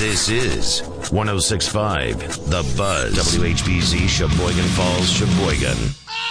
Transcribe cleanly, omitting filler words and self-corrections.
This is 106.5 The Buzz. WHBZ Sheboygan Falls, Sheboygan.